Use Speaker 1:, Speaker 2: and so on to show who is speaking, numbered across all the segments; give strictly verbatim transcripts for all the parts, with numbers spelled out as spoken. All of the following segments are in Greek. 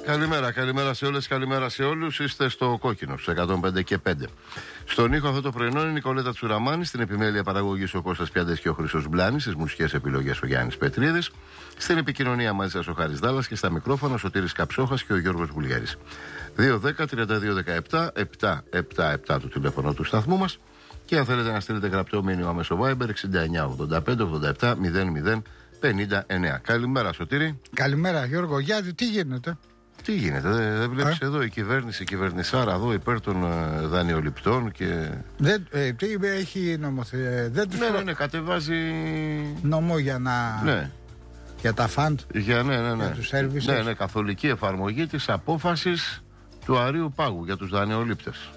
Speaker 1: Καλημέρα, καλημέρα σε όλες, καλημέρα σε όλους. Είστε στο Κόκκινο, στους εκατόν πέντε και πέντε. Στον ήχο αυτό το πρωινό είναι η Νικολέτα Τσουραμάνη, στην επιμέλεια παραγωγής ο Κώστας Πιάντες και ο Χρυσός Μπλάνης, στις μουσικές επιλογές ο Γιάννης Πετρίδης, στην επικοινωνία μαζί σας ο Χάρης Δάλλας και στα μικρόφωνα ο Σωτήρης Καψόχας και ο Γιώργος Βουλιέρης. δύο δέκα τριάντα δύο δεκαεπτά επτακόσια εβδομήντα επτά το τηλέφωνο του σταθμού μας. Και αν θέλετε να στείλετε γραπτό μήνυμα μέσω Viber εξήντα εννιά ογδόντα πέντε ογδόντα επτά μηδέν μηδέν πενήντα εννιά. Καλημέρα, Σωτήρη.
Speaker 2: Καλημέρα, Γιώργο. Γιάννη, τι γίνεται?
Speaker 1: Τι γίνεται, δεν δε βλέπεις εδώ η κυβέρνηση, η κυβερνησάρα εδώ υπέρ των ε, δανειοληπτών και.
Speaker 2: Δεν, ε, τι έχει νομοθεσία, δεν τους
Speaker 1: Ναι, ναι, ναι, κατεβάζει.
Speaker 2: Νόμο για να.
Speaker 1: Ναι.
Speaker 2: Για τα φαντ.
Speaker 1: Για, ναι, ναι, ναι.
Speaker 2: Για τους services.
Speaker 1: Ναι, ναι, καθολική εφαρμογή της απόφασης του Αρείου Πάγου για τους δανειολήπτες.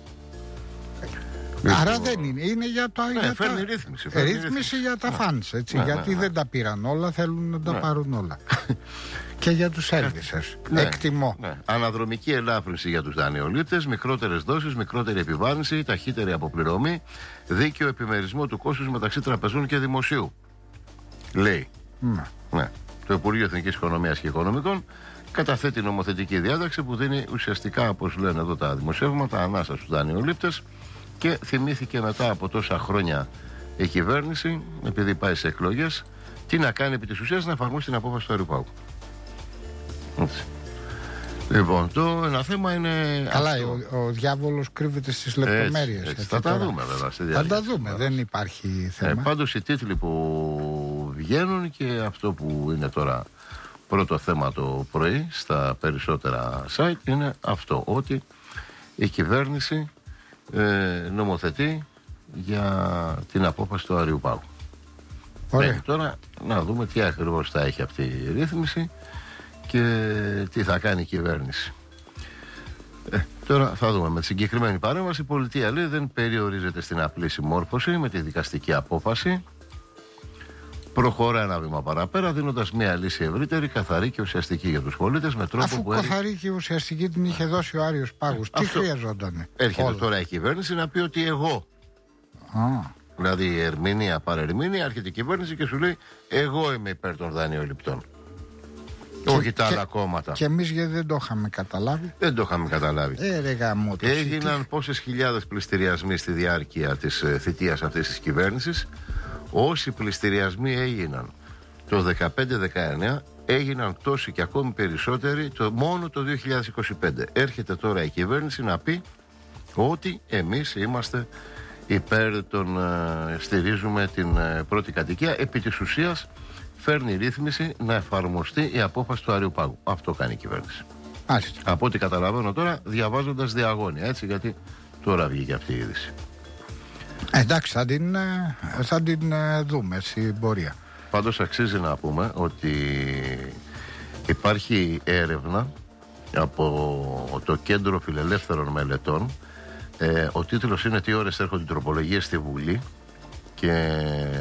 Speaker 2: Άρα δεν είναι, είναι για το.
Speaker 1: Ναι,
Speaker 2: για
Speaker 1: φέρνει
Speaker 2: τα...
Speaker 1: ρύθμιση. Φέρνει
Speaker 2: ρύθμιση, ρύθμιση για τα
Speaker 1: ναι.
Speaker 2: φαντς, έτσι.
Speaker 1: Ναι,
Speaker 2: γιατί
Speaker 1: ναι, ναι.
Speaker 2: δεν τα πήραν όλα, θέλουν να τα
Speaker 1: ναι.
Speaker 2: πάρουν όλα. Και για τους services.
Speaker 1: Ναι,
Speaker 2: Εκτιμώ.
Speaker 1: Ναι. Αναδρομική ελάφρυνση για τους δανειολήπτες, μικρότερες δόσεις, μικρότερη επιβάρυνση, ταχύτερη αποπληρωμή, δίκαιο επιμερισμό του κόστους μεταξύ τραπεζών και δημοσίου. Λέει.
Speaker 2: Ναι.
Speaker 1: Ναι. Το Υπουργείο Εθνικής Οικονομίας και Οικονομικών καταθέτει νομοθετική διάταξη που δίνει ουσιαστικά, όπως λένε εδώ τα δημοσιεύματα, ανάσα στους δανειολήπτες και θυμήθηκε μετά από τόσα χρόνια η κυβέρνηση, επειδή πάει σε εκλογές, τι να κάνει επί της ουσίας, να εφαρμόσει την απόφαση του Αρείου Πάγου. Έτσι. Λοιπόν, το ένα θέμα είναι.
Speaker 2: Καλά,
Speaker 1: αυτό.
Speaker 2: ο, ο διάβολος κρύβεται στις λεπτομέρειες.
Speaker 1: Έτσι, έτσι.
Speaker 2: Έτσι,
Speaker 1: Θα τα
Speaker 2: τώρα.
Speaker 1: δούμε βέβαια στη
Speaker 2: Θα
Speaker 1: διάρκεια.
Speaker 2: τα δούμε, δεν υπάρχει θέμα.
Speaker 1: Ε, πάντως οι τίτλοι που βγαίνουν και αυτό που είναι τώρα πρώτο θέμα το πρωί στα περισσότερα site είναι αυτό, ότι η κυβέρνηση ε, νομοθετεί για την απόφαση του Αρείου Πάγου.
Speaker 2: Ωραία.
Speaker 1: Ε, τώρα να δούμε τι ακριβώς θα έχει αυτή η ρύθμιση και τι θα κάνει η κυβέρνηση. Ε, τώρα θα δούμε. Με τη συγκεκριμένη παρέμβαση η πολιτεία, λέει, δεν περιορίζεται στην απλή συμμόρφωση με τη δικαστική απόφαση. Προχωρά ένα βήμα παραπέρα, δίνοντας μια λύση ευρύτερη, καθαρή και ουσιαστική για τους πολίτες με τρόπο
Speaker 2: Αφού
Speaker 1: που.
Speaker 2: καθαρή έρχεται... και ουσιαστική την είχε δώσει ο Άριος Πάγος, τι
Speaker 1: αυτό...
Speaker 2: χρειαζόταν?
Speaker 1: Έρχεται
Speaker 2: όλα.
Speaker 1: Τώρα η κυβέρνηση να πει ότι εγώ.
Speaker 2: Α.
Speaker 1: Δηλαδή η ερμηνεία παρερμηνεία, έρχεται η κυβέρνηση και σου λέει: εγώ είμαι υπέρ των δανειοληπτών. Όχι τα άλλα κόμματα.
Speaker 2: Και εμείς γιατί δεν το είχαμε καταλάβει.
Speaker 1: Δεν το είχαμε καταλάβει.
Speaker 2: Ε, ρε γαμό, το
Speaker 1: Έγιναν
Speaker 2: τι...
Speaker 1: πόσες χιλιάδες πληστηριασμοί στη διάρκεια της ε, θητείας αυτής της κυβέρνησης. Όσοι πληστηριασμοί έγιναν το δεκαπέντε δεκαεννιά, έγιναν τόσοι και ακόμη περισσότεροι το, μόνο το δύο χιλιάδες είκοσι πέντε. Έρχεται τώρα η κυβέρνηση να πει ότι εμείς είμαστε υπέρ των, ε, στηρίζουμε την ε, πρώτη κατοικία. Επί της ουσίας φέρνει ρύθμιση να εφαρμοστεί η απόφαση του Αρείου Πάγου. Αυτό κάνει η κυβέρνηση.
Speaker 2: Μάλιστα.
Speaker 1: Από ό,τι καταλαβαίνω τώρα, διαβάζοντας διαγώνια, έτσι, γιατί τώρα βγήκε αυτή η είδηση.
Speaker 2: Εντάξει, θα την, θα την δούμε στην πορεία.
Speaker 1: Πάντως αξίζει να πούμε ότι υπάρχει έρευνα από το Κέντρο Φιλελεύθερων Μελετών. Ε, ο τίτλος είναι «Τι ώρες έρχονται οι τροπολογίες στη Βουλή» και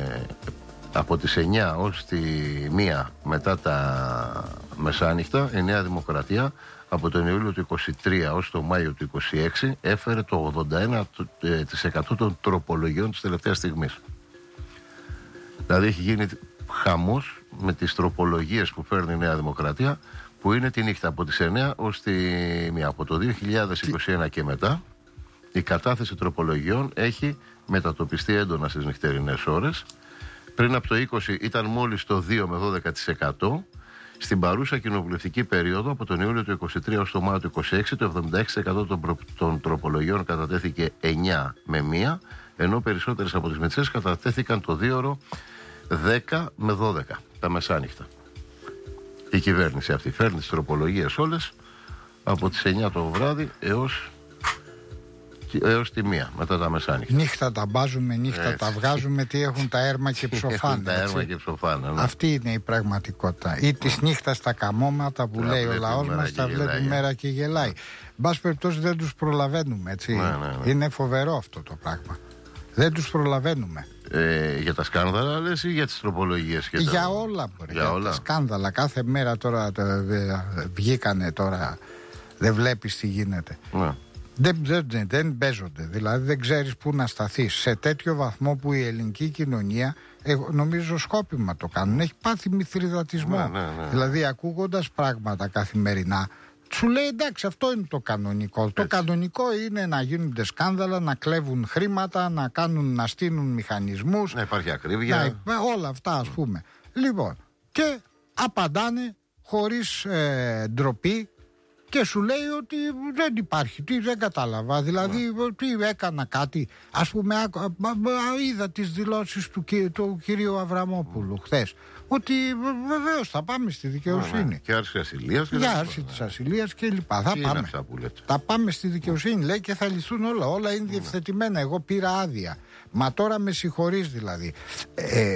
Speaker 1: από τις εννιά ως τη μία μετά τα μεσάνυχτα η Νέα Δημοκρατία από τον Ιούλιο του είκοσι τρία ως τον Μάιο του είκοσι έξι έφερε το ογδόντα ένα τοις εκατό των τροπολογιών της τελευταίας στιγμής. Δηλαδή έχει γίνει χαμός με τις τροπολογίες που φέρνει η Νέα Δημοκρατία, που είναι τη νύχτα από τις εννιά ως τη μία. Από το δύο χιλιάδες είκοσι ένα και μετά η κατάθεση τροπολογιών έχει μετατοπιστεί έντονα στις νυχτερινές ώρες. Πριν από το είκοσι ήταν μόλις το δύο με δώδεκα τοις εκατό. Στην παρούσα κοινοβουλευτική περίοδο, από τον Ιούλιο του είκοσι τρία ως τον Μάιο του είκοσι έξι, το εβδομήντα έξι τοις εκατό των, προ... των τροπολογιών κατατέθηκε εννιά με μία, ενώ περισσότερες από τις μετσές κατατέθηκαν το δίωρο δέκα με δώδεκα, τα μεσάνυχτα. Η κυβέρνηση αυτή φέρνει τις τροπολογίες όλες από τις εννιά το βράδυ έως, έως τη μία, μετά τα μεσάνυχτα.
Speaker 2: Νύχτα τα μπάζουμε, νύχτα
Speaker 1: έτσι.
Speaker 2: Τα βγάζουμε, τι έχουν τα έρμα και ψοφάνε.
Speaker 1: τα έρμα και ψοφάνε, ναι.
Speaker 2: Αυτή είναι η πραγματικότητα. Ή τη νύχτα στα καμώματα που
Speaker 1: να
Speaker 2: λέει ο λαός μας, τα βλέπει μέρα και γελάει. Μπας περιπτώσει δεν τους προλαβαίνουμε, έτσι.
Speaker 1: Ναι, ναι, ναι.
Speaker 2: Είναι φοβερό αυτό το πράγμα. Δεν τους προλαβαίνουμε.
Speaker 1: Ε, για τα σκάνδαλα λες ή για τις τροπολογίες? Και
Speaker 2: για
Speaker 1: τα...
Speaker 2: όλα μπορεί.
Speaker 1: Για,
Speaker 2: για
Speaker 1: όλα.
Speaker 2: Τα σκάνδαλα. Κάθε μέρα τώρα το, ε, βγήκανε τώρα. Δεν βλέπεις τι γίνεται.
Speaker 1: Ναι.
Speaker 2: Δεν, δεν, δεν παίζονται. Δηλαδή δεν ξέρεις πού να σταθείς. Σε τέτοιο βαθμό που η ελληνική κοινωνία, εγώ νομίζω σκόπιμα το κάνουν, έχει πάθει μυθριδατισμό.
Speaker 1: Ναι, ναι, ναι.
Speaker 2: Δηλαδή ακούγοντας πράγματα καθημερινά, Σου λέει εντάξει, αυτό είναι το κανονικό. Έτσι. Το κανονικό είναι να γίνονται σκάνδαλα, να κλέβουν χρήματα, να κάνουν, να στείνουν μηχανισμούς.
Speaker 1: Να υπάρχει ακρίβεια.
Speaker 2: Να, όλα αυτά, ας πούμε. Λοιπόν, και απαντάνε χωρίς ε, ντροπή και σου λέει ότι δεν υπάρχει, τι δεν κατάλαβα. Δηλαδή, yeah. τι έκανα κάτι. Ας πούμε, είδα τις δηλώσεις του, του κυρίου Αβραμόπουλου mm. χθες. Ότι βεβαίως θα πάμε στη δικαιοσύνη.
Speaker 1: Yeah. Και άρση ασυλίας.
Speaker 2: Για άρση της ασυλίας και λοιπά. Θα πάμε. Θα πάμε στη δικαιοσύνη, λέει, και θα λυθούν όλα. Όλα είναι διευθετημένα. Εγώ πήρα άδεια. Μα τώρα με συγχωρείς δηλαδή. Ε,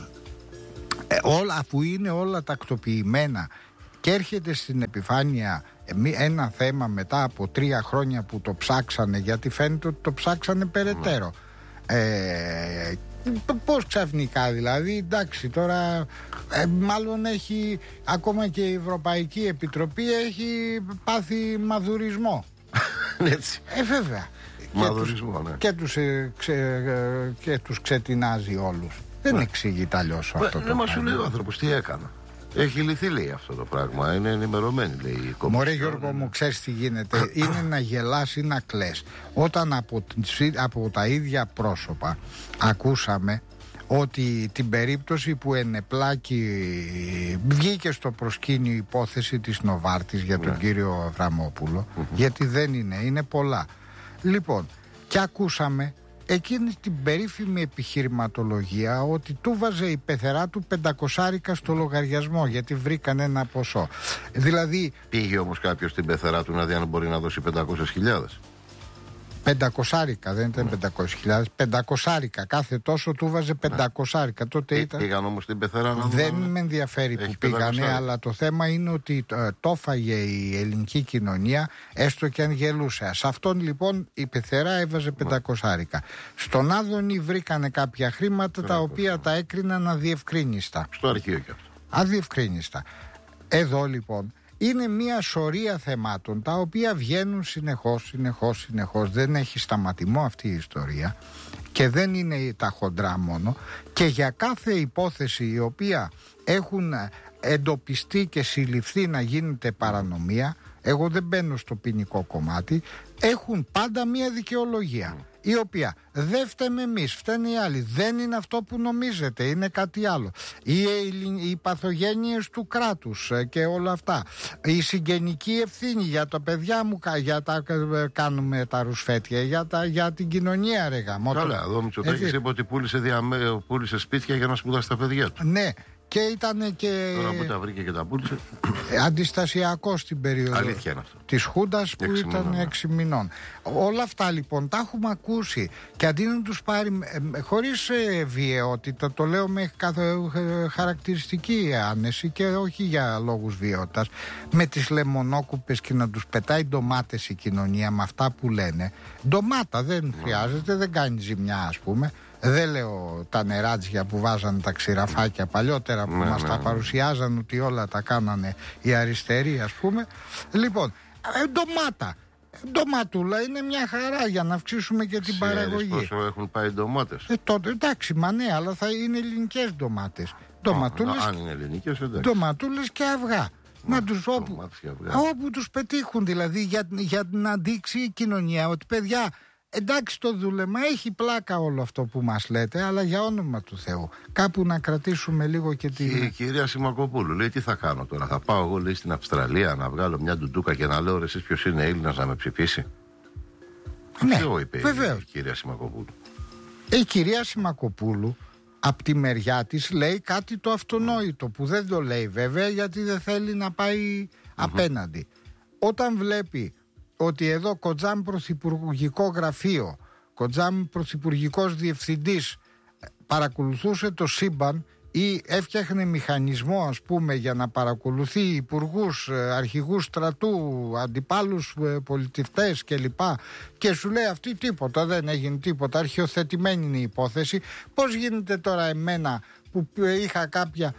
Speaker 2: ε, όλα, αφού είναι όλα τακτοποιημένα και έρχεται στην επιφάνεια ένα θέμα μετά από τρία χρόνια που το ψάξανε, γιατί φαίνεται ότι το ψάξανε περαιτέρω. Ναι. Ε, πώς ξαφνικά δηλαδή, εντάξει τώρα ε, μάλλον έχει ακόμα και η Ευρωπαϊκή Επιτροπή έχει πάθει μαδουρισμό.
Speaker 1: Έτσι.
Speaker 2: Ε βέβαια.
Speaker 1: Μαδουρισμό,
Speaker 2: και τους,
Speaker 1: ναι.
Speaker 2: Και τους, ε, ξε, ε, και τους ξετινάζει όλους. Δεν ναι. εξηγείται αλλιώς αυτό.
Speaker 1: Δεν μας σου λέει ο άνθρωπος τι έκανα. Έχει λυθεί, λέει, αυτό το πράγμα. Είναι ενημερωμένη, λέει η Κομισιόν.
Speaker 2: Μωρέ Γιώργο μου, ξέρεις τι γίνεται. Είναι να γελάς ή να κλαις. Όταν από, από τα ίδια πρόσωπα ακούσαμε ότι την περίπτωση που ενεπλάκη βγήκε στο προσκήνιο υπόθεση της Νοβάρτης για τον ναι. κύριο Αβραμόπουλο, mm-hmm. γιατί δεν είναι, είναι πολλά. Λοιπόν, και ακούσαμε εκείνη την περίφημη επιχειρηματολογία ότι του βάζε η πεθερά του πεντακοσάρικα στο λογαριασμό γιατί βρήκαν ένα ποσό. Δηλαδή...
Speaker 1: Πήγε όμως κάποιος στην πεθερά του να δει αν μπορεί να δώσει πεντακόσιες χιλιάδες.
Speaker 2: Πεντακοσάρικα, δεν ήταν πεντακόσιες χιλιάδες. Πεντακοσάρικα, κάθε τόσο του βάζε πεντακοσάρικα. Τότε
Speaker 1: Πή,
Speaker 2: ήταν...
Speaker 1: Πήγαν όμως στην πεθερά να
Speaker 2: Δεν
Speaker 1: δω...
Speaker 2: με ενδιαφέρει που πήγανε, αλλά το θέμα είναι ότι ε, το έφαγε η ελληνική κοινωνία, έστω και αν γελούσε. Σε αυτόν λοιπόν η πεθερά έβαζε πεντακοσάρικα. Στον Άδωνη βρήκανε κάποια χρήματα τα οποία τα έκριναν αδιευκρίνιστα.
Speaker 1: Στο αρχείο και αυτό.
Speaker 2: Αδιευκρίνιστα. Εδώ λοιπόν είναι μια σωρία θεμάτων τα οποία βγαίνουν συνεχώς, συνεχώς, συνεχώς. Δεν έχει σταματημό αυτή η ιστορία και δεν είναι τα χοντρά μόνο, και για κάθε υπόθεση η οποία έχουν εντοπιστεί και συλληφθεί να γίνεται παρανομία, εγώ δεν μπαίνω στο ποινικό κομμάτι, έχουν πάντα μια δικαιολογία η οποία δεν φταίμε εμείς, φταίνε οι άλλοι, δεν είναι αυτό που νομίζετε, είναι κάτι άλλο. Οι, οι παθογένειες του κράτους και όλα αυτά, η συγγενική ευθύνη για τα παιδιά μου, για τα κάνουμε τα ρουσφέτια, για, τα, για την κοινωνία, ρε γαμώ.
Speaker 1: Καλά, εδώ Μητσοτάκης είπε ότι πούλησε, διαμε... πούλησε σπίτια για να σπουδάσει τα παιδιά του.
Speaker 2: Ναι. Και ήταν και.
Speaker 1: Τώρα που τα βρήκε και τα πούλησε.
Speaker 2: Αντιστασιακό στην περίοδο της Χούντας που έξι ήταν μηνών, έξι μηνών. Όλα αυτά λοιπόν τα έχουμε ακούσει. Και αντί να τους πάρει ε, χωρίς ε, βιαιότητα, το λέω με καθ, ε, χαρακτηριστική άνεση και όχι για λόγους βιαιότητας, με τις λεμονόκουπες και να τους πετάει ντομάτες η κοινωνία με αυτά που λένε. Ντομάτα δεν χρειάζεται, δεν κάνει ζημιά, ας πούμε. Δεν λέω τα νεράτζια που βάζανε τα ξηραφάκια παλιότερα που ναι, μας ναι, τα ναι. παρουσιάζαν ότι όλα τα κάνανε οι αριστεροί, ας πούμε. Λοιπόν, ε, ντομάτα. Ντοματούλα είναι μια χαρά για να αυξήσουμε και την Ξέρεις παραγωγή.
Speaker 1: Πόσο έχουν πάει ντομάτες.
Speaker 2: Ε, τότε, εντάξει, μα ναι, αλλά θα είναι ελληνικές ντομάτες. Ντοματούλες,
Speaker 1: αν είναι ελληνικές, εντάξει.
Speaker 2: Ντοματούλες και αυγά. Να τους, όπου, όπου τους πετύχουν δηλαδή, για, για να δείξει η κοινωνία ότι παιδιά, εντάξει, το δούλεμα έχει πλάκα όλο αυτό που μας λέτε, αλλά για όνομα του Θεού κάπου να κρατήσουμε λίγο και τη...
Speaker 1: Η κυρία Σιμακοπούλου λέει τι θα κάνω τώρα, θα πάω εγώ, λέει, στην Αυστραλία να βγάλω μια ντουντούκα και να λέω ρε εσείς ποιος είναι Έλληνας να με ψηφίσει.
Speaker 2: Ναι,
Speaker 1: αυτό είπε
Speaker 2: βεβαίως.
Speaker 1: Η κυρία Σιμακοπούλου.
Speaker 2: Η κυρία Σιμακοπούλου από τη μεριά της λέει κάτι το αυτονόητο που δεν το λέει βέβαια γιατί δεν θέλει να πάει mm-hmm. απέναντι. Όταν βλέπει ότι εδώ Κοντζάμ πρωθυπουργικό γραφείο, Κοντζάμ πρωθυπουργικός διευθυντής παρακολουθούσε το σύμπαν ή έφτιαχνε μηχανισμό, ας πούμε, για να παρακολουθεί υπουργούς, αρχηγούς στρατού, αντιπάλους πολιτευτές κλπ. Και σου λέει αυτή τίποτα, δεν έγινε τίποτα, αρχιοθετημένη είναι η υπόθεση. Πώς γίνεται τώρα εμένα που είχα κάποια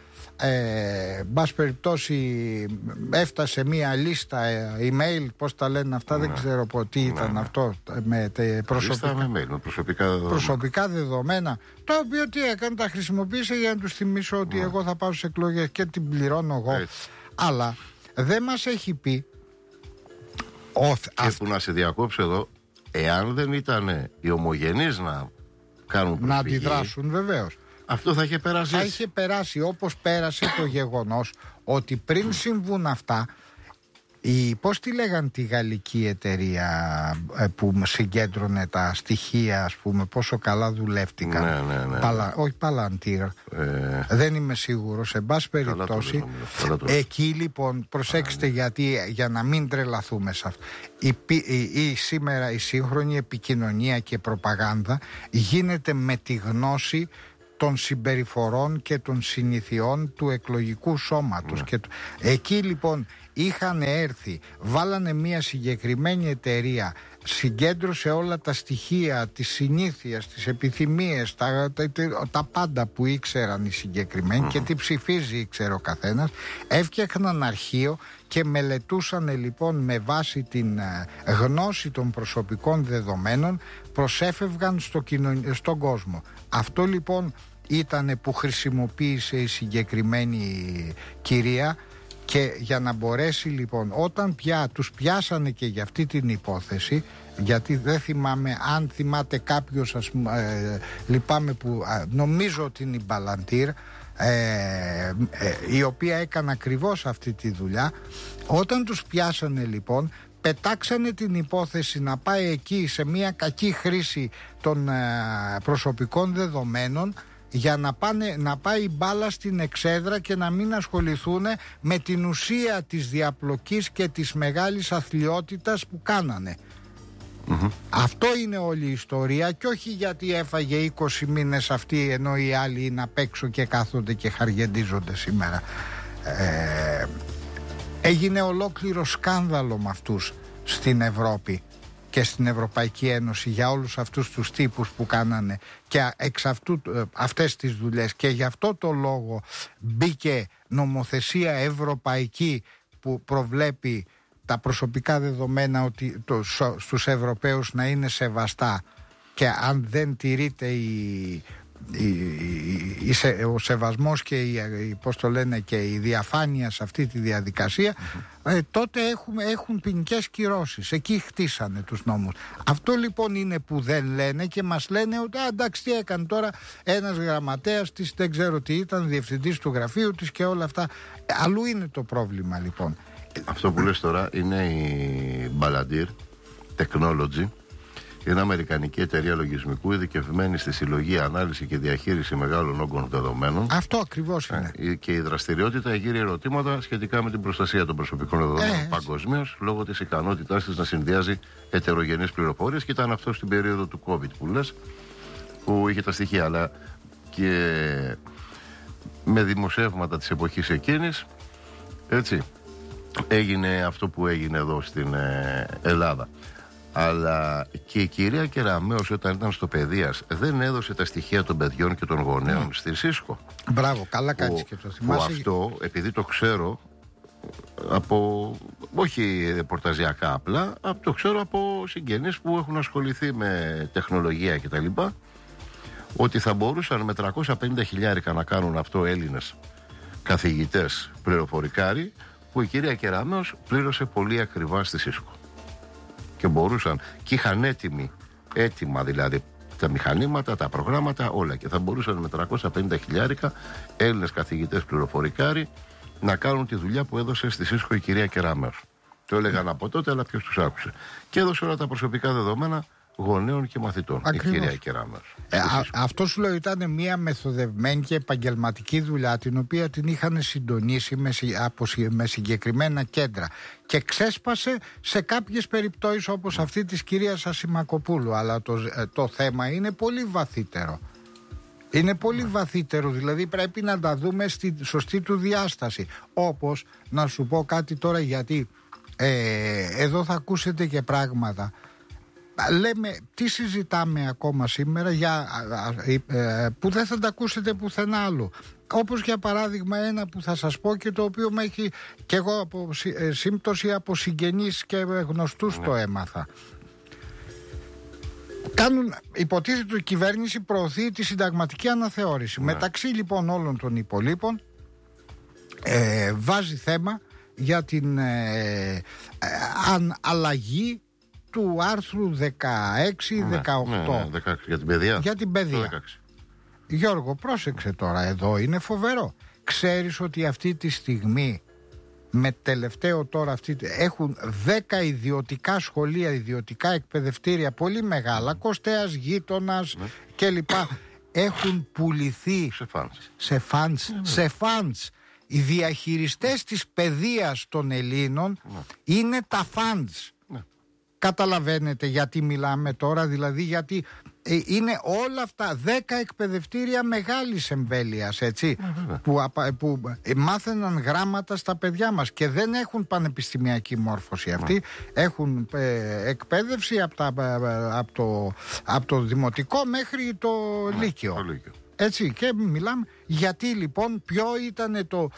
Speaker 2: ε, μπας περιπτώσει έφτασε μία λίστα ε, email, πώς τα λένε αυτά, ναι. δεν ξέρω πω, τι ήταν ναι. αυτό με τε, προσωπικά,
Speaker 1: με mail, με προσωπικά δεδομένα.
Speaker 2: προσωπικά δεδομένα, το οποίο τι έκανε, τα χρησιμοποίησε για να τους θυμίσω ότι ναι. εγώ θα πάω στις εκλογές και την πληρώνω εγώ. Έτσι. Αλλά δεν μας έχει πει Ο,
Speaker 1: και
Speaker 2: αυτό...
Speaker 1: που να σε διακόψω εδώ, εάν δεν ήταν οι ομογενείς να κάνουν προσφυγή,
Speaker 2: να αντιδράσουν βεβαίως,
Speaker 1: αυτό θα είχε περάσει.
Speaker 2: Θα είχε περάσει όπως πέρασε το γεγονός ότι πριν συμβούν αυτά, η, πώς τη λέγαν τη γαλλική εταιρεία ε, που συγκέντρωνε τα στοιχεία, ας πούμε, πόσο καλά δουλεύτηκαν.
Speaker 1: Ναι, ναι, ναι.
Speaker 2: Παλα, όχι Παλαντήρ, ε... δεν είμαι σίγουρος, σε μπάση περιπτώσει. Εκεί λοιπόν προσέξτε, ναι, γιατί για να μην τρελαθούμε σε αυτό. Η, η, η, σήμερα η σύγχρονη επικοινωνία και προπαγάνδα γίνεται με τη γνώση των συμπεριφορών και των συνηθιών του εκλογικού σώματος. Ναι. Και του... Εκεί λοιπόν είχαν έρθει, βάλανε μια συγκεκριμένη εταιρεία, συγκέντρωσε όλα τα στοιχεία της συνήθειας, τις επιθυμίες, τα, τα, τα, τα πάντα που ήξεραν οι συγκεκριμένοι mm-hmm. και τι ψηφίζει ήξερε ο καθένας, έφτιαχναν αρχείο και μελετούσαν λοιπόν με βάση την γνώση των προσωπικών δεδομένων, προσέφευγαν στο κοινο... στον κόσμο. Αυτό λοιπόν ήταν που χρησιμοποίησε η συγκεκριμένη κυρία. Και για να μπορέσει λοιπόν, όταν πια τους πιάσανε και για αυτή την υπόθεση, γιατί δεν θυμάμαι αν θυμάται κάποιος, ας πούμε, ε, λυπάμαι που ε, νομίζω ότι είναι η Παλαντήρ, ε, ε, η οποία έκανε ακριβώς αυτή τη δουλειά. Όταν τους πιάσανε λοιπόν, πετάξανε την υπόθεση να πάει εκεί σε μια κακή χρήση των ε, προσωπικών δεδομένων, για να, πάνε, να πάει η μπάλα στην εξέδρα και να μην ασχοληθούν με την ουσία της διαπλοκής και της μεγάλης αθλιότητας που κάνανε. Mm-hmm. Αυτό είναι όλη η ιστορία, και όχι γιατί έφαγε είκοσι μήνες αυτή ενώ οι άλλοι είναι απ' έξω και κάθονται και χαργεντίζονται σήμερα. Ε, έγινε ολόκληρο σκάνδαλο με αυτούς στην Ευρώπη και στην Ευρωπαϊκή Ένωση για όλους αυτούς τους τύπους που κάνανε και εξ αυτού, αυτές τις δουλειές, και γι' αυτό το λόγο μπήκε νομοθεσία ευρωπαϊκή που προβλέπει τα προσωπικά δεδομένα ότι το, στους Ευρωπαίους να είναι σεβαστά, και αν δεν τηρείται η, η, η, η, ο σεβασμός και η, πώς το λένε, και η διαφάνεια σε αυτή τη διαδικασία, mm-hmm. ε, τότε έχουμε, έχουν ποινικές κυρώσεις. Εκεί χτίσανε τους νόμους. Αυτό λοιπόν είναι που δεν λένε, και μας λένε ότι α, εντάξει, τι έκανε τώρα ένας γραμματέας της, δεν ξέρω τι ήταν, διευθυντής του γραφείου της και όλα αυτά. Αλλού είναι το πρόβλημα λοιπόν.
Speaker 1: Αυτό που λες τώρα είναι η Palantir Technology. Είναι αμερικανική εταιρεία λογισμικού ειδικευμένη στη συλλογή, ανάλυση και διαχείριση μεγάλων όγκων δεδομένων.
Speaker 2: Αυτό ακριβώς είναι.
Speaker 1: Ε, και η δραστηριότητα γύρει ερωτήματα σχετικά με την προστασία των προσωπικών δεδομένων
Speaker 2: ε,
Speaker 1: παγκοσμίως, λόγω της ικανότητάς της να συνδυάζει ετερογενείς πληροφορίες. Και ήταν αυτό στην περίοδο του COVID που λες, που είχε τα στοιχεία. Αλλά και με δημοσιεύματα της εποχής εκείνης, έτσι, έγινε αυτό που έγινε εδώ στην ε, Ελλάδα. Αλλά και η κυρία Κεραμέως, όταν ήταν στο παιδείας, δεν έδωσε τα στοιχεία των παιδιών και των γονέων mm. στη Σίσκο.
Speaker 2: Μπράβο, καλά κάνεις και το θυμάσαι.
Speaker 1: Που αυτό, επειδή το ξέρω από, όχι ρεπορταζιακά απλά, από, το ξέρω από συγγενείς που έχουν ασχοληθεί με τεχνολογία κτλ., ότι θα μπορούσαν με τριακόσια πενήντα χιλιάρικα να κάνουν αυτό Έλληνες καθηγητές πληροφορικάροι, που η κυρία Κεραμέως πλήρωσε πολύ ακριβά στη Σίσκο. Και μπορούσαν, και είχαν έτοιμοι, έτοιμα δηλαδή τα μηχανήματα, τα προγράμματα, όλα, και θα μπορούσαν με τριακόσια πενήντα χιλιάρικα Έλληνες καθηγητές πληροφορικάροι να κάνουν τη δουλειά που έδωσε στη Σίσκο η κυρία Κεραμέως. Το έλεγαν από τότε, αλλά ποιος τους άκουσε. Και έδωσε όλα τα προσωπικά δεδομένα γονέων και μαθητών. Ακριβώς. Η κυρία Κεραμέως.
Speaker 2: Ε, α, αυτό σου λέω ήταν μια μεθοδευμένη και επαγγελματική δουλειά, την οποία την είχαν συντονίσει με, από, με συγκεκριμένα κέντρα, και ξέσπασε σε κάποιες περιπτώσεις όπως αυτή της κυρίας Ασημακοπούλου. Αλλά το, το θέμα είναι πολύ βαθύτερο. Είναι πολύ βαθύτερο, δηλαδή πρέπει να τα δούμε στη σωστή του διάσταση. Όπως, να σου πω κάτι τώρα, γιατί ε, εδώ θα ακούσετε και πράγματα. Λέμε, τι συζητάμε ακόμα σήμερα για, ε, που δεν θα τα ακούσετε πουθενά άλλο. Όπως για παράδειγμα ένα που θα σας πω και το οποίο με έχει και εγώ από ε, σύμπτωση από συγγενείς και γνωστούς ναι. το έμαθα. Κάνουν, υποτίθεται ότι η κυβέρνηση προωθεί τη συνταγματική αναθεώρηση. Ναι. Μεταξύ λοιπόν όλων των υπολείπων ε, βάζει θέμα για την ε, ε, αν, αλλαγή του άρθρου δεκαέξι δεκαοκτώ.
Speaker 1: Ναι, ναι, ναι, δεκαέξι για την παιδεία.
Speaker 2: Για την παιδεία. Γιώργο, πρόσεξε τώρα, εδώ είναι φοβερό. Ξέρεις ότι αυτή τη στιγμή, με τελευταίο τώρα αυτή, έχουν δέκα ιδιωτικά σχολεία, ιδιωτικά εκπαιδευτήρια πολύ μεγάλα, Κωστέας Γείτονας ναι. κλπ. Έχουν πουληθεί σε φαντς. Σε φαντς. Ναι, ναι. Σε φαντς. Οι διαχειριστές της παιδείας των Ελλήνων ναι. είναι τα φαντς. Ναι. Καταλαβαίνετε γιατί μιλάμε τώρα, δηλαδή γιατί ε, είναι όλα αυτά δέκα εκπαιδευτήρια μεγάλης εμβέλειας, έτσι, ναι, που, που ε, μάθαιναν γράμματα στα παιδιά μας και δεν έχουν πανεπιστημιακή μόρφωση αυτοί, ναι. έχουν ε, εκπαίδευση από, τα, από, το, από το δημοτικό μέχρι το ναι, λύκειο. Το λύκειο. Έτσι, και μιλάμε γιατί λοιπόν ποιο ήταν το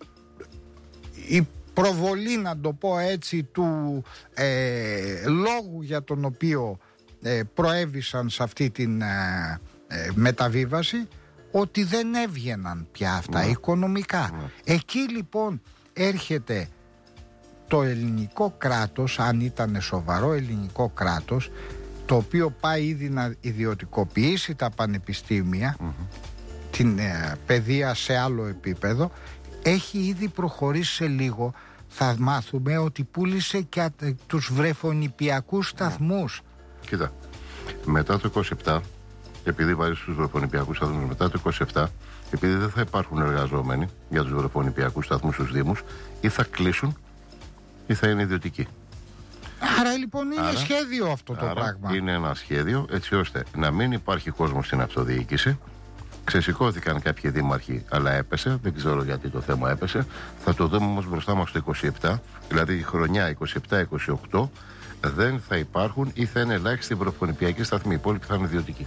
Speaker 2: η προβολή, να το πω έτσι, του ε, λόγου για τον οποίο ε, προέβησαν σε αυτή την ε, ε, μεταβίβαση, ότι δεν έβγαιναν πια αυτά ναι. οικονομικά. Ναι. Εκεί λοιπόν έρχεται το ελληνικό κράτος, αν ήταν σοβαρό ελληνικό κράτος, το οποίο πάει ήδη να ιδιωτικοποιήσει τα πανεπιστήμια, mm-hmm. την ε, παιδεία σε άλλο επίπεδο, έχει ήδη προχωρήσει σε λίγο. Θα μάθουμε ότι πούλησε και α, τους βρεφονιπιακούς σταθμούς.
Speaker 1: Κοίτα, μετά το είκοσι επτά, επειδή βάζει στους βρεφονιπιακούς σταθμούς μετά το είκοσι επτά, επειδή δεν θα υπάρχουν εργαζόμενοι για τους βρεφονιπιακούς σταθμούς στους Δήμους, ή θα κλείσουν ή θα είναι ιδιωτικοί.
Speaker 2: Άρα λοιπόν είναι άρα, σχέδιο αυτό το
Speaker 1: άρα
Speaker 2: πράγμα.
Speaker 1: Είναι ένα σχέδιο έτσι ώστε να μην υπάρχει κόσμος στην αυτοδιοίκηση. Ξεσηκώθηκαν κάποιοι δήμαρχοι, αλλά έπεσε. Δεν ξέρω γιατί το θέμα έπεσε. Θα το δούμε όμως μπροστά μας το είκοσι επτά, δηλαδή η χρονιά είκοσι επτά είκοσι οκτώ, δεν θα υπάρχουν ή θα είναι ελάχιστοι βρεφονιπιακοί σταθμοί. Οι υπόλοιποι θα είναι ιδιωτικοί.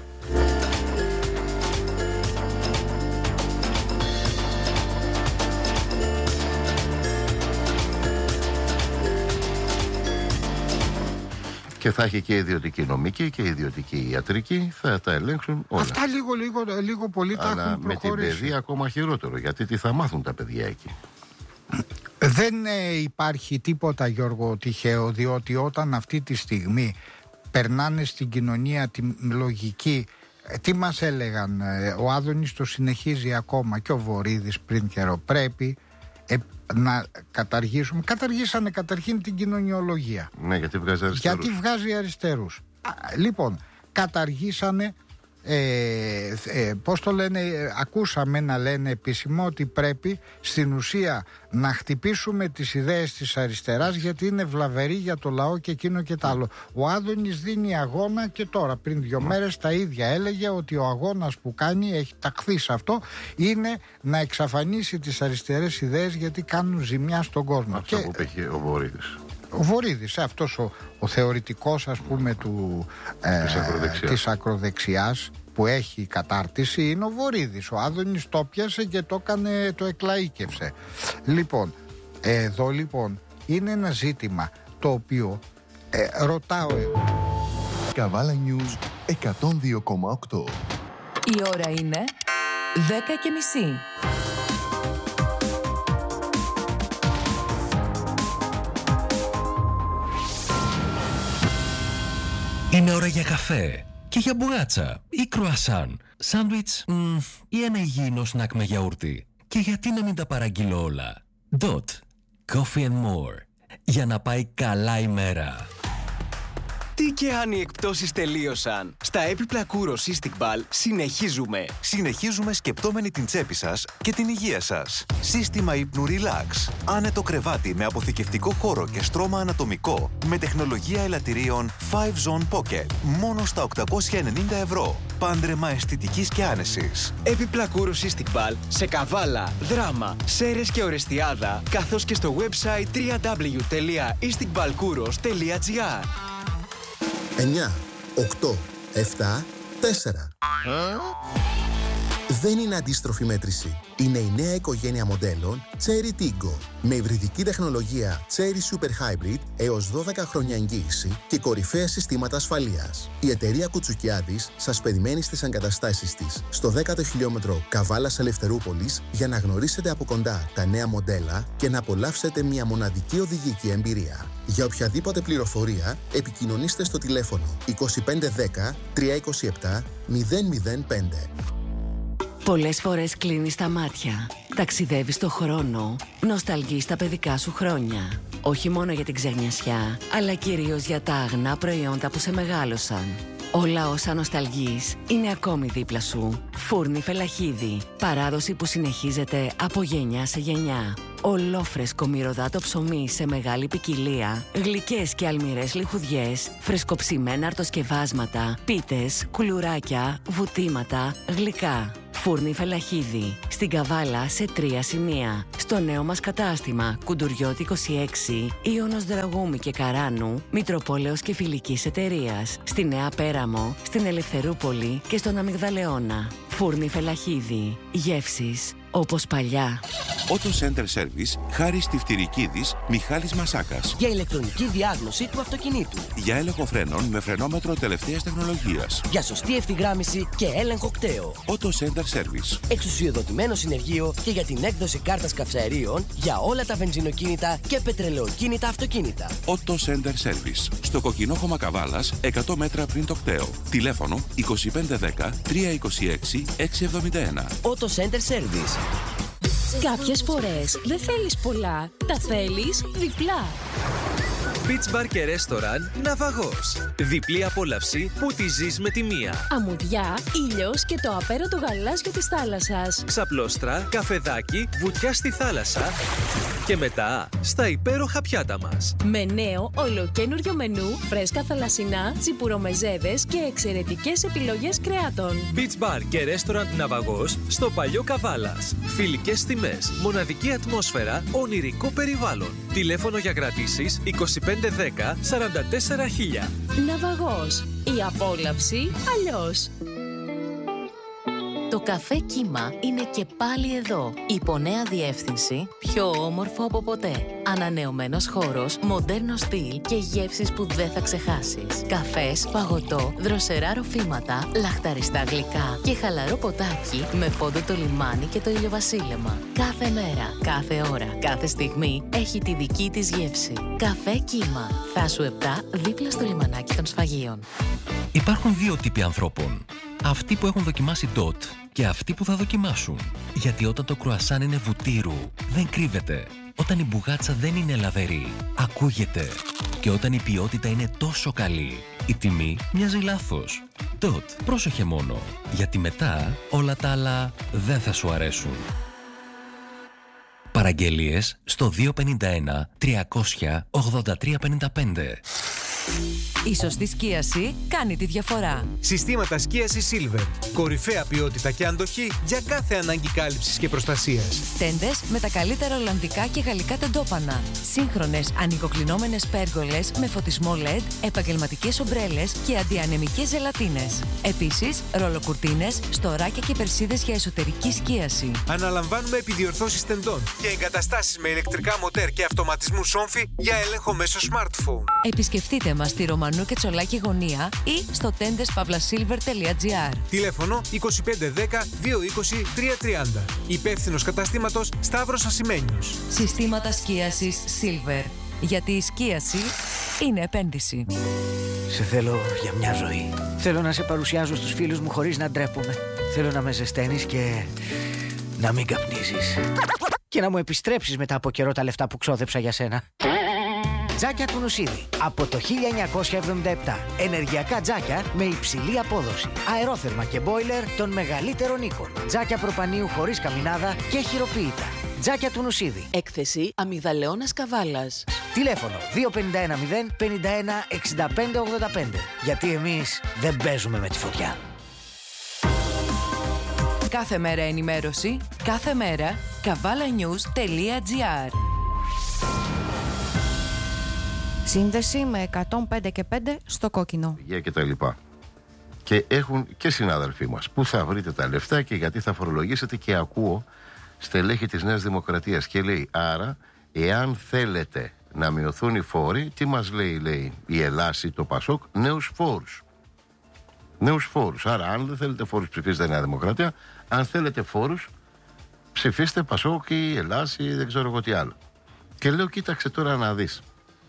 Speaker 1: Και θα έχει και ιδιωτική νομική και ιδιωτική ιατρική, θα τα ελέγξουν όλα.
Speaker 2: Αυτά λίγο, λίγο, λίγο πολύ τα
Speaker 1: αλλά
Speaker 2: έχουν προχωρήσει.
Speaker 1: Με την παιδεία ακόμα χειρότερο, γιατί τι θα μάθουν τα παιδιά εκεί.
Speaker 2: Δεν ε, υπάρχει τίποτα, Γιώργο, τυχαίο, διότι όταν αυτή τη στιγμή περνάνε στην κοινωνία τη λογική, ε, τι μας έλεγαν, ε, ο Άδωνης το συνεχίζει ακόμα και ο Βορίδης πριν καιρό, πρέπει ε, να καταργήσουμε. Καταργήσανε καταρχήν την κοινωνιολογία.
Speaker 1: Ναι, γιατί βγάζει αριστερούς.
Speaker 2: Γιατί βγάζει αριστερούς. Α, λοιπόν, καταργήσανε ε, ε, πώς το λένε, ε, ακούσαμε να λένε επίσημα ότι πρέπει στην ουσία να χτυπήσουμε τις ιδέες της αριστεράς, γιατί είναι βλαβερή για το λαό και εκείνο και τ' άλλο. Ο Άδωνης δίνει αγώνα και τώρα πριν δύο μέρες τα ίδια έλεγε, ότι ο αγώνας που κάνει, έχει ταχθεί σε αυτό, είναι να εξαφανίσει τις αριστερές ιδέες γιατί κάνουν ζημιά στον κόσμο.
Speaker 1: Αυτό
Speaker 2: και,
Speaker 1: που είπε ο Βορίδης.
Speaker 2: Ο Βορίδης, αυτός ο, ο θεωρητικός, ας πούμε, του, ε,
Speaker 1: της, ακροδεξιάς.
Speaker 2: της ακροδεξιάς που έχει κατάρτιση, είναι ο Βορίδης. Ο Άδωνης το πιάσε και το έκανε, το εκλαΐκευσε. Λοιπόν, εδώ λοιπόν είναι ένα ζήτημα το οποίο ε, ρωτάω εγώ.
Speaker 3: Καβάλα News εκατόν δύο κόμμα οκτώ.
Speaker 4: Η ώρα είναι δέκα και μισή.
Speaker 5: Είναι ώρα για καφέ και για μπουγάτσα ή κρουασάν, σάντουιτς μ, ή ένα υγιεινό σνακ με γιαούρτι. Και γιατί να μην τα παραγγείλω όλα. Dot Coffee and More. Για να πάει καλά η μέρα.
Speaker 6: Τι και αν οι εκπτώσεις τελείωσαν. Στα έπιπλα Kouros Istiqbal συνεχίζουμε.
Speaker 3: Συνεχίζουμε σκεπτόμενοι την τσέπη σας και την υγεία σας. Σύστημα ύπνου Relax. Άνετο κρεβάτι με αποθηκευτικό χώρο και στρώμα ανατομικό. Με τεχνολογία ελαττηρίων φάιβ Zone Pocket. Μόνο στα οκτακόσια ενενήντα ευρώ. Πάντρεμα αισθητικής και άνεσης.
Speaker 6: Έπιπλα Kouros Istiqbal σε Καβάλα, Δράμα, Σέρρες και Ορεστιάδα, καθώς και στο website double-u double-u double-u τελεία istiqbalkouros τελεία gr.
Speaker 7: εννιά, οκτώ, επτά, τέσσερα. Δεν είναι αντίστροφη μέτρηση. Είναι η νέα οικογένεια μοντέλων Chery Tiggo. Με υβριδική τεχνολογία Chery Super Hybrid έως δώδεκα χρόνια εγγύηση και κορυφαία συστήματα ασφαλείας. Η εταιρεία Κουτσουκιάδης σας περιμένει στις εγκαταστάσεις της στο δέκατο χιλιόμετρο Καβάλας Ελευθερούπολης για να γνωρίσετε από κοντά τα νέα μοντέλα και να απολαύσετε μια μοναδική οδηγική εμπειρία. Για οποιαδήποτε πληροφορία, επικοινωνήστε στο τηλέφωνο είκοσι πέντε δέκα τριακόσια είκοσι επτά μηδέν μηδέν πέντε.
Speaker 8: Πολλές φορές κλείνεις τα μάτια, ταξιδεύεις στο χρόνο, νοσταλγείς τα παιδικά σου χρόνια. Όχι μόνο για την ξεγνιασιά, αλλά κυρίως για τα αγνά προϊόντα που σε μεγάλωσαν. Όλα όσα νοσταλγείς είναι ακόμη δίπλα σου. Φούρνη Φελαχίδη, παράδοση που συνεχίζεται από γενιά σε γενιά. Ολόφρεσκο μυρωδάτο ψωμί σε μεγάλη ποικιλία, γλυκές και αλμυρές λιχουδιές, φρεσκοψημένα αρτοσκευάσματα, πίτες, κουλουράκια, βουτήματα, γλυκά. Φούρνη Φελαχίδη, στην Καβάλα σε τρία σημεία. Στο νέο μας κατάστημα Κουντουριώτη είκοσι έξι, Ιωνος Δραγούμη και Καράνου, Μητροπόλεως και Φιλικής Εταιρείας. Στη Νέα Πέραμο, στην Ελευθερούπολη και στον Αμυγδαλεώνα. Φούρνη Φελαχίδη, γεύσεις όπως παλιά.
Speaker 9: Auto Center Service, Χάρης Τυφτυρικίδης, Μιχάλης Μασάκας.
Speaker 10: Για ηλεκτρονική διάγνωση του αυτοκινήτου.
Speaker 9: Για έλεγχο φρένων με φρενόμετρο τελευταίας τεχνολογίας.
Speaker 10: Για σωστή ευθυγράμμιση και έλεγχο κταίο.
Speaker 9: Auto Center Service.
Speaker 10: Εξουσιοδοτημένο συνεργείο και για την έκδοση κάρτας καυσαερίων για όλα τα βενζινοκίνητα και πετρελαιοκίνητα αυτοκίνητα.
Speaker 9: Auto Center Service. Στο Κοκκινόχωμα Καβάλας, εκατό μέτρα πριν το κταίο. Τηλέφωνο είκοσι πέντε δέκα τριακόσια είκοσι έξι εξακόσια εβδομήντα ένα.
Speaker 10: Auto Center Service.
Speaker 11: Κάποιες φορές δεν θέλεις πολλά, τα θέλεις διπλά.
Speaker 12: Beach Bar και Restaurant Ναυαγός. Διπλή απόλαυση που τη ζεις με τη μία.
Speaker 11: Αμμουδιά, ήλιος και το απέραντο γαλάζιο της θάλασσας.
Speaker 12: Ξαπλώστρα, καφεδάκι, βουτιά στη θάλασσα και μετά στα υπέροχα πιάτα μας.
Speaker 11: Με νέο ολοκένουργιο μενού, φρέσκα θαλασσινά, τσιπουρομεζέδες και εξαιρετικές επιλογές κρεάτων.
Speaker 12: Beach Bar και Restaurant Ναυαγός στο παλιό Καβάλας. Φιλικές τιμές, μοναδική ατμόσφαιρα, ονειρικό περιβάλλον. Τηλέφωνο για κρατήσεις είκοσι πέντε δέκα σαράντα τέσσερα χίλια.
Speaker 11: Ναυαγός. Η απόλαυση αλλιώς.
Speaker 13: Το καφέ Κύμα είναι και πάλι εδώ. Υπό νέα διεύθυνση, πιο όμορφο από ποτέ. Ανανεωμένος χώρος, μοντέρνο στυλ και γεύσεις που δεν θα ξεχάσεις. Καφές, φαγωτό, δροσερά ροφήματα, λαχταριστά γλυκά και χαλαρό ποτάκι με φόντο το λιμάνι και το ηλιοβασίλεμα. Κάθε μέρα, κάθε ώρα, κάθε στιγμή έχει τη δική της γεύση. Καφέ Κύμα. Θάσου επτά, δίπλα στο λιμανάκι των Σφαγείων.
Speaker 5: Υπάρχουν δύο τύποι ανθρώπων. Αυτοί που έχουν δοκιμάσει ντοτ και αυτοί που θα δοκιμάσουν. Γιατί όταν το κρουασάν είναι βουτύρου, δεν κρύβεται. Όταν η μπουγάτσα δεν είναι λαβερή, ακούγεται. Και όταν η ποιότητα είναι τόσο καλή, η τιμή μοιάζει λάθος. Ντοτ, πρόσεχε μόνο. Γιατί μετά όλα τα άλλα δεν θα σου αρέσουν. Παραγγελίες στο δύο πέντε ένα τριακόσια ογδόντα τρία πενήντα πέντε.
Speaker 4: Η σωστή σκίαση κάνει τη διαφορά.
Speaker 14: Συστήματα σκίασης Silver. Κορυφαία ποιότητα και αντοχή για κάθε ανάγκη κάλυψης και προστασίας.
Speaker 4: Τέντες με τα καλύτερα ολλανδικά και γαλλικά τεντόπανα. Σύγχρονες ανοικοκλεινόμενες πέργολες με φωτισμό ελ ι ντι, επαγγελματικές ομπρέλες και αντιανεμικές ζελατίνες. Επίσης, ρολοκουρτίνες, στοράκια και περσίδες για εσωτερική σκίαση.
Speaker 14: Αναλαμβάνουμε επιδιορθώσεις τεντών και εγκαταστάσεις με ηλεκτρικά μοτέρ και αυτοματισμού σόμφι για έλεγχο μέσω smartphone.
Speaker 4: Επισκεφτείτε μας στη Ρωμανού και Τσολάκη Γωνία ή στο τέντες παύλα σίλβερ τελεία τζι άρ.
Speaker 14: Τηλέφωνο είκοσι πέντε δέκα διακόσια είκοσι τριακόσια τριάντα. Υπεύθυνος καταστήματος Σταύρος Ασημένιος.
Speaker 4: Συστήματα σκίασης Silver. Γιατί η σκίαση είναι επένδυση.
Speaker 15: Σε θέλω για μια ζωή. Θέλω να σε παρουσιάζω στους φίλους μου χωρίς να ντρέπομαι. Θέλω να με ζεσταίνεις και να μην καπνίζεις. Και να μου επιστρέψεις μετά από καιρό τα λεφτά που ξόδεψα για σένα. Τζάκια του Νουσίδη. Από το χίλια εννιακόσια εβδομήντα επτά. Ενεργειακά τζάκια με υψηλή απόδοση. Αερόθερμα και μπόιλερ των μεγαλύτερων οίκων. Τζάκια προπανίου χωρίς καμινάδα και χειροποίητα. Τζάκια του Νουσίδη.
Speaker 8: Έκθεση Αμυγδαλεώνας Καβάλας.
Speaker 15: Τηλέφωνο δύο πέντε ένα μηδέν πενήντα ένα εξήντα πέντε ογδόντα πέντε. Γιατί εμείς δεν παίζουμε με τη φωτιά.
Speaker 4: Κάθε μέρα ενημέρωση, κάθε μέρα καβάλανιους τελεία τζι άρ.
Speaker 16: Σύνδεση με εκατόν πέντε και πέντε στο κόκκινο.
Speaker 1: Υγεία και τα λοιπά. Και έχουν και συνάδελφοί μας. Πού θα βρείτε τα λεφτά και γιατί θα φορολογήσετε? Και ακούω στελέχη της Νέας Δημοκρατίας και λέει, άρα εάν θέλετε να μειωθούν οι φόροι, τι μας λέει, λέει η Ελλάς ή το Πασόκ? Νέους φόρους. Νέους φόρους. Άρα αν δεν θέλετε φόρους, ψηφίστε Νέα Δημοκρατία. Αν θέλετε φόρους, ψηφίστε Πασόκ ή Ελλάς ή δεν ξέρω εγώ τι άλλο. Και λέω, κοίταξε τώρα να δεις.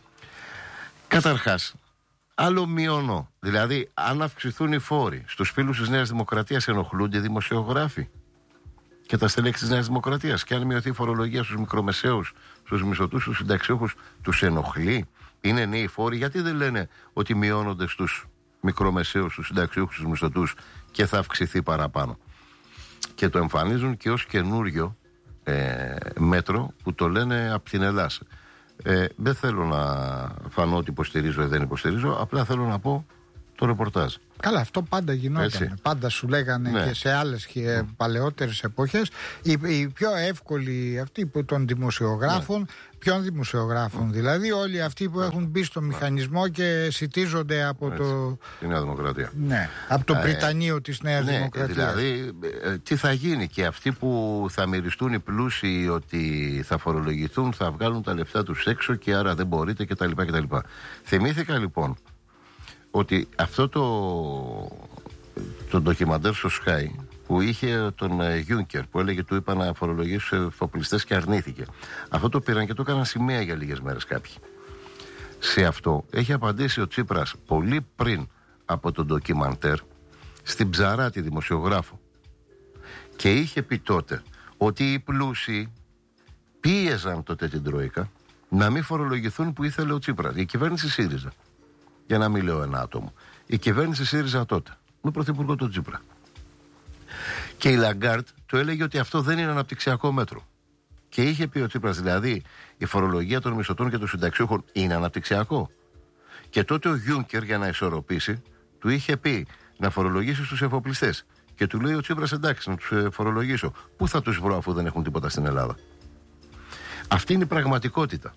Speaker 1: Καταρχάς, άλλο μειώνω. Δηλαδή, αν αυξηθούν οι φόροι στους φίλους της Νέας Δημοκρατίας, ενοχλούνται οι δημοσιογράφοι και τα στελέχη της Νέας Δημοκρατίας? Και αν μειωθεί η φορολογία στους μικρομεσαίους, στους μισθωτούς, στους συνταξιούχους, τους ενοχλεί? Είναι νέοι φόροι? Γιατί δεν λένε ότι μειώνονται στους μικρομεσαίους, στους συνταξιούχους, στους μισθωτούς και θα αυξηθεί παραπάνω? Και το εμφανίζουν και ως καινούριο ε, μέτρο που το λένε από την Ελλάδα. Ε, δεν θέλω να φανώ ότι υποστηρίζω ή δεν υποστηρίζω, απλά θέλω να πω το ρεπορτάζ.
Speaker 2: Καλά, αυτό πάντα γινόταν.
Speaker 1: Έτσι.
Speaker 2: Πάντα σου λέγανε, ναι, και σε άλλες και παλαιότερες εποχές. Οι, οι πιο εύκολοι αυτοί που των δημοσιογράφων, ναι. Ποιων δημοσιογράφων δηλαδή? Όλοι αυτοί που έχουν μπει στο μηχανισμό και σιτίζονται από
Speaker 1: Έτσι.
Speaker 2: το.
Speaker 1: Τη Νέα Δημοκρατία.
Speaker 2: Ναι, από το Πριτανείο ε, της Νέας
Speaker 1: ναι,
Speaker 2: Δημοκρατίας.
Speaker 1: Δηλαδή, ε, τι θα γίνει? Και αυτοί που θα μυριστούν οι πλούσιοι ότι θα φορολογηθούν, θα βγάλουν τα λεφτά τους έξω και άρα δεν μπορείτε κτλ. κτλ. Θυμήθηκα λοιπόν ότι αυτό το, το ντοκιμαντέρ στο Sky που είχε τον Juncker που έλεγε, του είπα να φορολογήσει στους εφοπλιστές και αρνήθηκε. Αυτό το πήραν και το έκαναν σημαία για λίγες μέρες κάποιοι. Σε αυτό έχει απαντήσει ο Τσίπρας πολύ πριν από τον ντοκιμαντέρ στην Ψαράτη δημοσιογράφο. Και είχε πει τότε ότι οι πλούσιοι πίεζαν τότε την Τρόικα να μην φορολογηθούν που ήθελε ο Τσίπρας. Η κυβέρνηση ΣΥΡΙΖΑ. Για να μην λέω ένα άτομο. Η κυβέρνηση ΣΥΡΙΖΑ τότε, με πρωθυπουργό τον Τσίπρα. Και η Λαγκάρτ του έλεγε ότι αυτό δεν είναι αναπτυξιακό μέτρο. Και είχε πει ο Τσίπρας, δηλαδή η φορολογία των μισθωτών και των συνταξιούχων είναι αναπτυξιακό? Και τότε ο Γιούνκερ, για να ισορροπήσει, του είχε πει να φορολογήσει στους εφοπλιστές. Και του λέει ο Τσίπρας, εντάξει, να τους φορολογήσω. Πού θα τους βρω αφού δεν έχουν τίποτα στην Ελλάδα? Αυτή είναι η πραγματικότητα.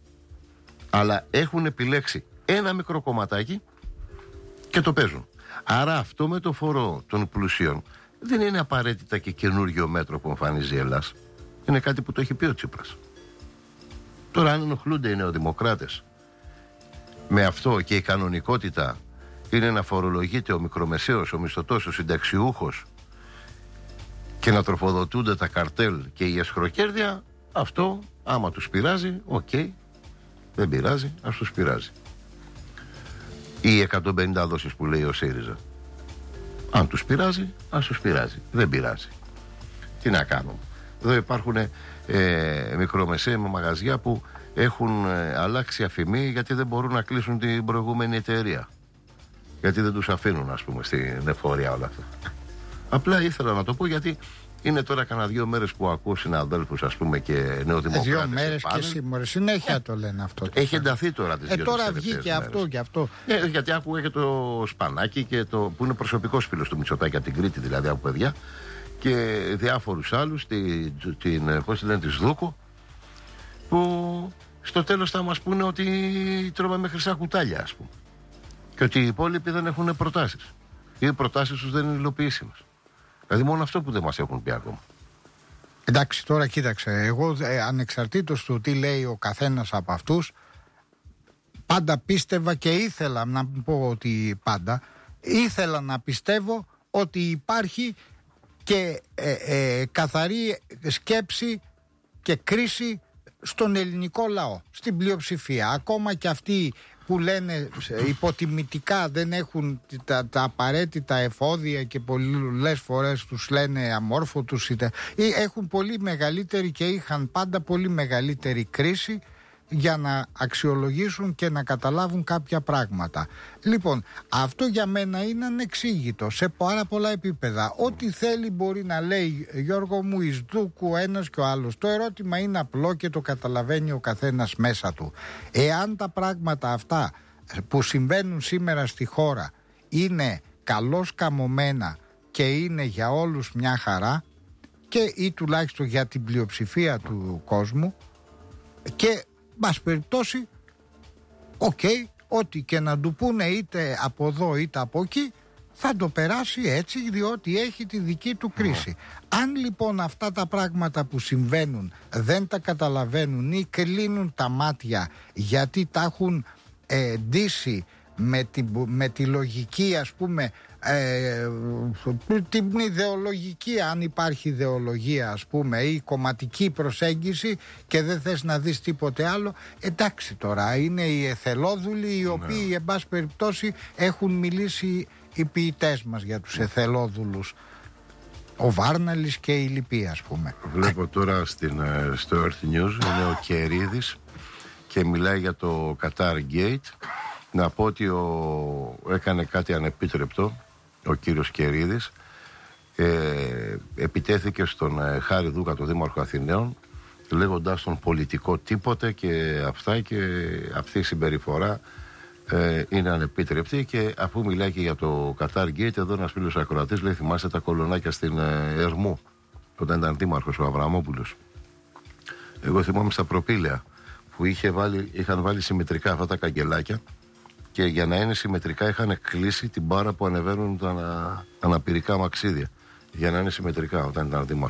Speaker 1: Αλλά έχουν επιλέξει ένα μικρό κομματάκι και το παίζουν. Άρα αυτό με το φόρο των πλουσίων δεν είναι απαραίτητα και καινούργιο μέτρο που εμφανίζει η Ελλάδα. Είναι κάτι που το έχει πει ο Τσίπρας. Τώρα αν ενοχλούνται οι νεοδημοκράτες με αυτό και η κανονικότητα είναι να φορολογείται ο μικρομεσαίος, ο μισθωτός, ο συνταξιούχος και να τροφοδοτούνται τα καρτέλ και η εσχροκέρδεια, αυτό άμα τους πειράζει, οκ, okay, δεν πειράζει, ας τους πειράζει. Οι εκατόν πενήντα δόσεις που λέει ο ΣΥΡΙΖΑ, αν τους πειράζει, ας τους πειράζει, δεν πειράζει. Τι να κάνουμε? Εδώ υπάρχουν ε, μικρομεσαίοι με μαγαζιά που έχουν ε, αλλάξει αφημί γιατί δεν μπορούν να κλείσουν την προηγούμενη εταιρεία. Γιατί δεν τους αφήνουν, ας πούμε, στην εφορία όλα αυτά. Απλά ήθελα να το πω γιατί είναι τώρα κανένα δύο μέρες που ακούω συναδέλφους, ας πούμε, και νεοδημοκράτες.
Speaker 2: Δύο μέρες και σήμερα. Συνέχεια ε, το λένε αυτό. Το
Speaker 1: έχει ενταθεί τώρα τις
Speaker 2: ε,
Speaker 1: δύο
Speaker 2: τώρα βγήκε αυτό και αυτό.
Speaker 1: Ε, γιατί άκουγα και το Σπανάκι και το, που είναι προσωπικός φίλος του Μητσοτάκη από την Κρήτη, δηλαδή από παιδιά, και διάφορους άλλους, την, την, πώς λένε, της Δούκο, που στο τέλος θα μας πούνε ότι τρώμε χρυσά κουτάλια, ας πούμε. Και ότι οι υπόλοιποι δεν έχουν προτάσεις. Ή οι προτάσεις τους δεν είναι υλοποιήσιμες. Δηλαδή μόνο αυτό που δεν μας έχουν πει ακόμα.
Speaker 2: Εντάξει, τώρα κοίταξε, εγώ ε, ανεξαρτήτως του τι λέει ο καθένας από αυτούς, πάντα πίστευα και ήθελα να πω ότι πάντα, ήθελα να πιστεύω ότι υπάρχει και ε, ε, καθαρή σκέψη και κρίση στον ελληνικό λαό, στην πλειοψηφία. Ακόμα και αυτοί που λένε υποτιμητικά δεν έχουν τα, τα απαραίτητα εφόδια και πολλές φορές τους λένε αμόρφωτους ή έχουν πολύ μεγαλύτερη και είχαν πάντα πολύ μεγαλύτερη κρίση για να αξιολογήσουν και να καταλάβουν κάποια πράγματα. Λοιπόν, αυτό για μένα είναι ανεξήγητο σε πάρα πολλά επίπεδα. Ό,τι θέλει μπορεί να λέει, Γιώργο μου, εις δούκου ένας και ο άλλος. Το ερώτημα είναι απλό και το καταλαβαίνει ο καθένας μέσα του. Εάν τα πράγματα αυτά που συμβαίνουν σήμερα στη χώρα είναι καλώς καμωμένα και είναι για όλους μια χαρά, και ή τουλάχιστον για την πλειοψηφία του κόσμου, και μπας περιπτώσει, οκ, okay, ό,τι και να του πούνε είτε από εδώ είτε από εκεί, θα το περάσει έτσι, διότι έχει τη δική του κρίση. Mm. Αν λοιπόν αυτά τα πράγματα που συμβαίνουν δεν τα καταλαβαίνουν ή κλείνουν τα μάτια γιατί τα έχουν ε, ντύσει με τη, με τη λογική, ας πούμε, ε, την ιδεολογική, αν υπάρχει ιδεολογία, ας πούμε, ή κομματική προσέγγιση και δεν θες να δεις τίποτε άλλο, εντάξει, τώρα είναι οι εθελόδουλοι οι οποίοι ναι. εν πάση περιπτώσει έχουν μιλήσει οι ποιητές μας για τους εθελόδουλους, ο Βάρναλης και η Λυπή, ας πούμε.
Speaker 1: Βλέπω τώρα στην, στο Earth News είναι ο Κερίδης και μιλάει για το Qatar Gate. Να πω ότι ο, έκανε κάτι ανεπίτρεπτο ο κύριος Κερίδης, ε, επιτέθηκε στον ε, Χάρη Δούκα, τον Δήμαρχο Αθηναίων, λέγοντας τον πολιτικό τίποτε και αυτά, και αυτή η συμπεριφορά ε, είναι ανεπίτρεπτη. Και αφού μιλάει και για το Qatar Gate, εδώ ένας φίλος ακροατής λέει, θυμάστε τα κολονάκια στην ε, Ερμού όταν ήταν δήμαρχος ο Αβραμόπουλος? Εγώ θυμάμαι στα Προπήλαια που είχε βάλει, είχαν βάλει συμμετρικά αυτά τα καγκελάκια και για να είναι συμμετρικά είχαν κλείσει την μπάρα που ανεβαίνουν τα ανα, αναπηρικά μαξίδια για να είναι συμμετρικά όταν ήταν δήμαρχος.